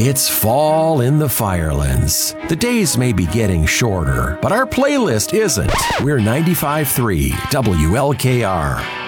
It's fall in the Firelands. The days may be getting shorter, but our playlist isn't. We're 95.3 WLKR.